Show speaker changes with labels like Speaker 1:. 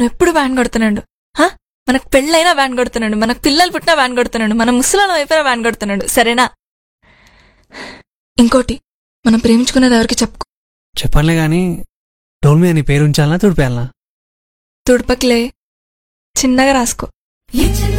Speaker 1: నువ్వు ఎప్పుడు వ్యాన్ కొడుతున్నాడు. మనకు పెళ్ళైనా వ్యాన్ కొడుతున్నాడు, మనకు పిల్లలు పుట్టినా వ్యాన్ కొడుతున్నాడు, మన ముసలాలం అయిపోయినా వ్యాన్ కొడుతున్నాడు. సరేనా? ఇంకోటి, మనం ప్రేమించుకున్నది ఎవరికి చెప్పుకో.
Speaker 2: చెప్పనులే గాని డోల్ మీద నీ పేరు ఉంచాలనా తుడిపేయాలనా?
Speaker 1: తుడపకిలే, చిన్నగా రాసుకో.